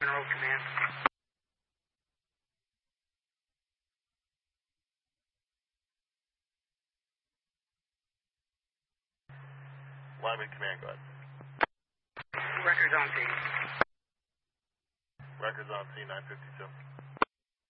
Road Command. Lyman Command, go ahead. Records on scene. Records on scene 952.